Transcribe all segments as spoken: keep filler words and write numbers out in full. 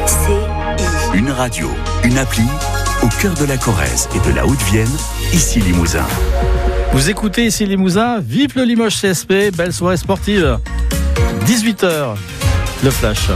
C I. Une radio, une appli, au cœur de la Corrèze et de la Haute-Vienne, ici Limousin. Vous écoutez ici Limousin, vive le Limoges C S P, belle soirée sportive. dix-huit heures, le flash.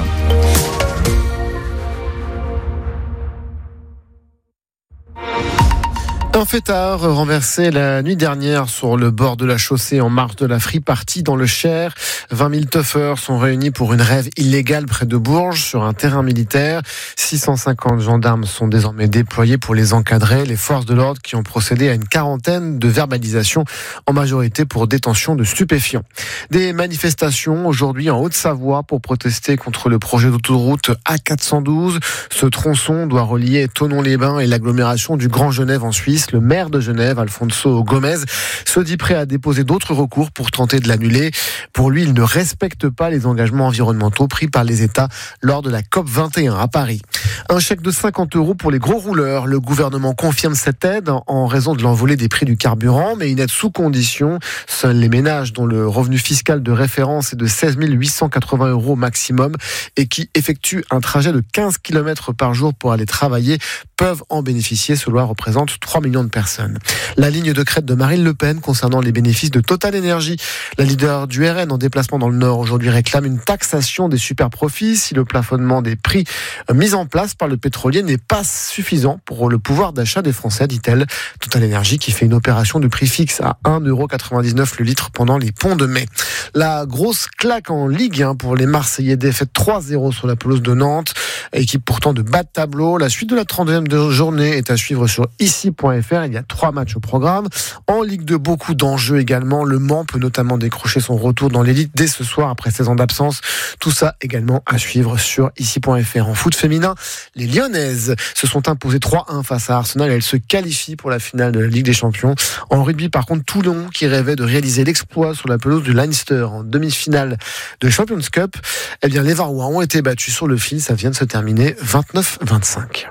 Un fêtard renversé la nuit dernière sur le bord de la chaussée en marge de la Free Party dans le Cher. vingt mille teufeurs sont réunis pour une rave illégale près de Bourges sur un terrain militaire. six cent cinquante gendarmes sont désormais déployés pour les encadrer. Les forces de l'ordre qui ont procédé à une quarantaine de verbalisations, en majorité pour détention de stupéfiants. Des manifestations aujourd'hui en Haute-Savoie pour protester contre le projet d'autoroute A quatre cent douze. Ce tronçon doit relier Thonon-les-Bains et l'agglomération du Grand Genève en Suisse. Le maire de Genève, Alfonso Gomez, se dit prêt à déposer d'autres recours pour tenter de l'annuler. Pour lui, il ne respecte pas les engagements environnementaux pris par les États lors de la COP vingt et un à Paris. Un chèque de cinquante euros pour les gros rouleurs. Le gouvernement confirme cette aide en raison de l'envolée des prix du carburant, mais une aide sous condition. Seuls les ménages dont le revenu fiscal de référence est de seize mille huit cent quatre-vingts euros maximum et qui effectuent un trajet de quinze kilomètres par jour pour aller travailler peuvent en bénéficier. Cela représente trois millions de personnes. La ligne de crête de Marine Le Pen concernant les bénéfices de Total Energy. La leader du R N en déplacement dans le Nord aujourd'hui réclame une taxation des super-profits si le plafonnement des prix mis en place par le pétrolier n'est pas suffisant pour le pouvoir d'achat des Français, dit-elle. Total Energy qui fait une opération de prix fixe à un euro quatre-vingt-dix-neuf le litre pendant les ponts de mai. La grosse claque en Ligue un pour les Marseillais, défaite trois zéro sur la pelouse de Nantes, équipe pourtant de bas de tableau. La suite de la trentième journée est à suivre sur ici point f r. Il y a trois matchs au programme. En Ligue deux, beaucoup d'enjeux également. Le Mans peut notamment décrocher son retour dans l'élite dès ce soir après seize ans d'absence. Tout ça également à suivre sur ici point f r. En foot féminin, les Lyonnaises se sont imposées trois un face à Arsenal. Elles se qualifient pour la finale de la Ligue des Champions. En rugby, par contre, Toulon qui rêvait de réaliser l'exploit sur la pelouse du Leinster en demi-finale de Champions Cup. Eh bien, les Varois ont été battus sur le fil. Ça vient de se terminer vingt-neuf vingt-cinq.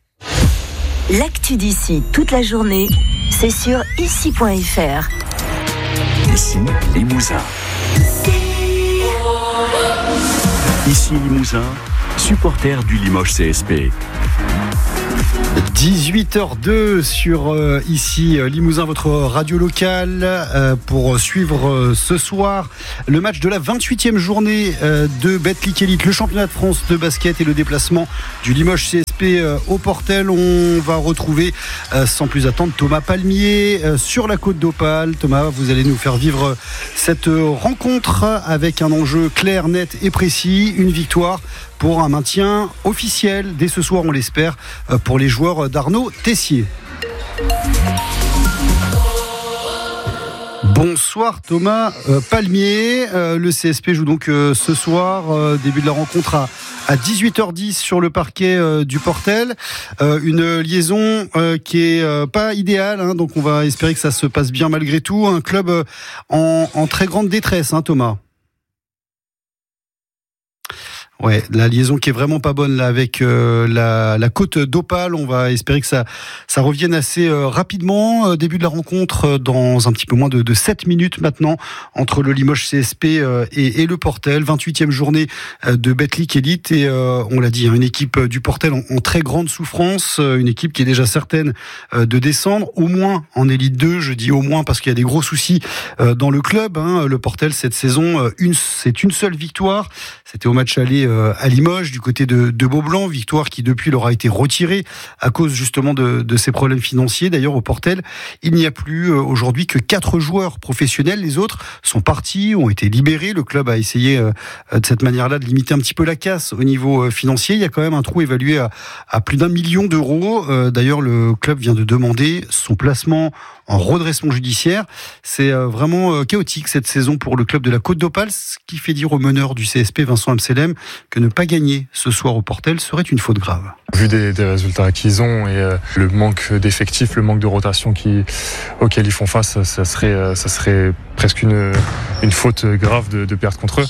L'actu d'ici toute la journée, c'est sur ici point f r. Ici Limousin. Ici Limousin, supporter du Limoges C S P. dix-huit heures deux sur euh, ici euh, Limousin, votre radio locale, euh, pour suivre euh, ce soir le match de la vingt-huitième journée euh, de Betclic Elite, le championnat de France de basket et le déplacement du Limoges C S P euh, au Portel. On va retrouver euh, sans plus attendre Thomas Palmier euh, sur la côte d'Opale. Thomas, vous allez nous faire vivre cette rencontre avec un enjeu clair, net et précis, une victoire pour un maintien officiel dès ce soir, on l'espère, pour les joueurs d'Arnaud Tessier. Bonsoir Thomas euh, Palmier, euh, le C S P joue donc euh, ce soir, euh, début de la rencontre à, à dix-huit heures dix sur le parquet euh, du Portel, euh, une liaison euh, qui est euh, pas idéale, hein, donc on va espérer que ça se passe bien malgré tout, un club euh, en, en très grande détresse, hein, Thomas. Ouais, la liaison qui est vraiment pas bonne là avec euh, la, la côte d'Opale. On va espérer que ça, ça revienne assez euh, rapidement. Euh, début de la rencontre euh, dans un petit peu moins de, de sept minutes maintenant entre le Limoges C S P euh, et, et le Portel. vingt-huitième journée euh, de Betclic Elite et euh, on l'a dit, hein, une équipe du Portel en, en très grande souffrance, euh, une équipe qui est déjà certaine euh, de descendre, au moins en Élite deux. Je dis au moins parce qu'il y a des gros soucis euh, dans le club. Hein. Le Portel cette saison, euh, une, c'est une seule victoire. C'était au match aller à Limoges du côté de, de Beaublanc, victoire qui depuis leur a été retirée à cause justement de, de ces problèmes financiers. D'ailleurs au Portel, il n'y a plus aujourd'hui que quatre joueurs professionnels, les autres sont partis, ont été libérés. Le club a essayé de cette manière-là de limiter un petit peu la casse au niveau financier. Il y a quand même un trou évalué à, à plus d'un million d'euros. D'ailleurs le club vient de demander son placement en redressement judiciaire. C'est vraiment chaotique cette saison pour le club de la Côte d'Opale, ce qui fait dire au meneur du C S P, Vincent Amselem, que ne pas gagner ce soir au Portel serait une faute grave. Vu des, des résultats qu'ils ont et euh, le manque d'effectifs, le manque de rotation qui, auquel ils font face, ça serait, ça serait presque une, une faute grave de, de perdre contre eux.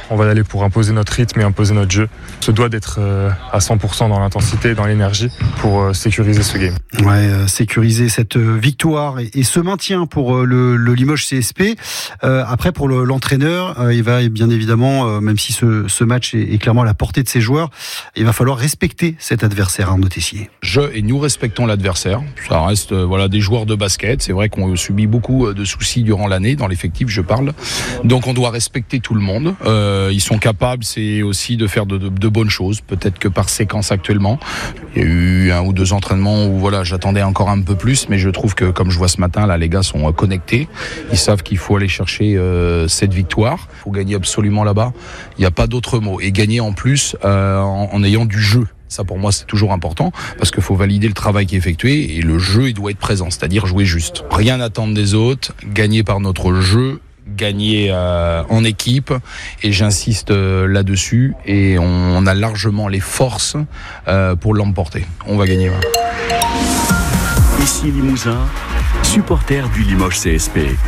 On va y aller pour imposer notre rythme et imposer notre jeu. On se doit d'être euh, à cent pour cent dans l'intensité et dans l'énergie pour euh, sécuriser ce game. Ouais, euh, sécuriser cette victoire et, et ce maintien pour euh, le, le Limoges C S P. Euh, après, pour le, l'entraîneur, euh, il va bien évidemment, euh, même si ce, ce match est, est clairement à la portée de ses joueurs, il va falloir respecter cet adversaire, Arnaud Tessier. Je et nous respectons l'adversaire. Ça reste euh, voilà des joueurs de basket. C'est vrai qu'on subit beaucoup de soucis durant l'année, dans l'effectif, je parle. Donc on doit respecter tout le monde. Euh, ils sont capables, c'est aussi de faire de, de, de bonnes choses. Peut-être que par séquence actuellement, il y a eu un ou deux entraînements où voilà, j'attendais encore un peu plus, mais je trouve que comme je vois ce matin, là, les gars sont connectés. Ils savent qu'il faut aller chercher euh, cette victoire. Il faut gagner absolument là-bas. Il n'y a pas d'autre mot. Et gagner en plus euh, en, en ayant du jeu. Ça, pour moi, c'est toujours important parce qu'il faut valider le travail qui est effectué et le jeu, il doit être présent, c'est-à-dire jouer juste. Rien attendre des autres, gagner par notre jeu, gagner euh, en équipe, et j'insiste euh, là-dessus, et on, on a largement les forces euh, pour l'emporter. On va gagner. Ouais. Ici Limousin, supporter du Limoges C S P.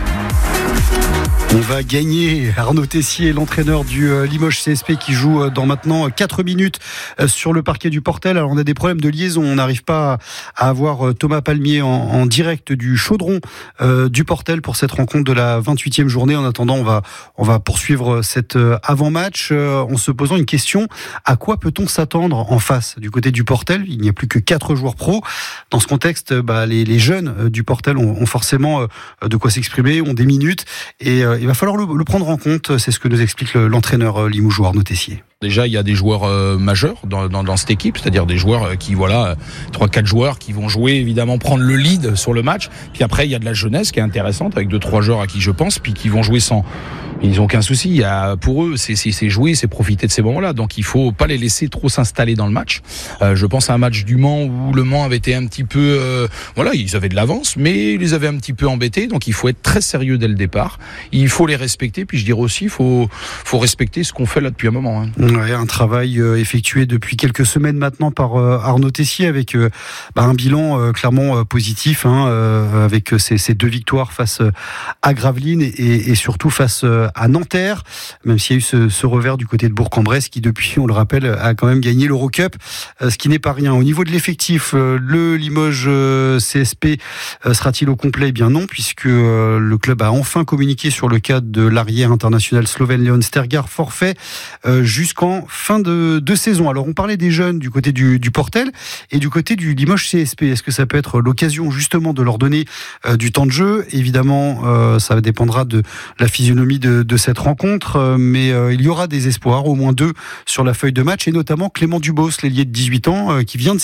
On va gagner. Arnaud Tessier, l'entraîneur du Limoges C S P, qui joue dans maintenant quatre minutes sur le parquet du Portel. Alors on a des problèmes de liaison, on n'arrive pas à avoir Thomas Palmier en, en direct du chaudron euh, du Portel pour cette rencontre de la vingt-huitième journée. En attendant, on va, on va poursuivre cet avant-match euh, en se posant une question: à quoi peut-on s'attendre en face du côté du Portel? Il n'y a plus que quatre joueurs pros. Dans ce contexte, bah, les, les jeunes du Portel ont, ont forcément de quoi s'exprimer, ont des minutes, et euh, il va falloir le, le prendre en compte. C'est ce que nous explique le, l'entraîneur limougeois Arnaud Tessier. Déjà, il y a des joueurs euh, majeurs dans, dans, dans cette équipe, c'est-à-dire des joueurs qui, voilà, trois quatre joueurs qui vont jouer, évidemment, prendre le lead sur le match. Puis après, il y a de la jeunesse qui est intéressante, avec deux trois joueurs à qui je pense, puis qui vont jouer sans... Ils n'ont aucun souci. Il y a, pour eux, c'est, c'est, c'est jouer, c'est profiter de ces moments-là. Donc, il faut pas les laisser trop s'installer dans le match. Euh, je pense à un match du Mans où le Mans avait été un petit peu... Euh, voilà, ils avaient de l'avance, mais ils les avaient un petit peu embêtés. Donc, il faut être très sérieux dès le départ. Il faut les respecter. Puis, je dirais aussi, il faut, faut respecter ce qu'on fait là depuis un moment. Hein. Ouais, un travail euh, effectué depuis quelques semaines maintenant par euh, Arnaud Tessier, avec euh, bah, un bilan euh, clairement euh, positif, hein, euh, avec ces, ces deux victoires face euh, à Gravelines et, et surtout face euh, à Nanterre, même s'il y a eu ce, ce revers du côté de Bourg-en-Bresse qui, depuis, on le rappelle, a quand même gagné l'Eurocup, euh, ce qui n'est pas rien. Au niveau de l'effectif, euh, le Limoges euh, C S P euh, sera-t-il au complet? Eh bien non, puisque euh, le club a enfin communiqué sur le cas de l'arrière international slovène Leon Stergar, forfait euh, jusqu'en fin de, de saison. Alors on parlait des jeunes du côté du, du Portel et du côté du Limoges C S P. Est-ce que ça peut être l'occasion justement de leur donner euh, du temps de jeu? Évidemment, euh, ça dépendra de la physionomie de, de cette rencontre, euh, mais euh, il y aura des espoirs, au moins deux sur la feuille de match, et notamment Clément Dubos, l'ailier de dix-huit ans, euh, qui vient de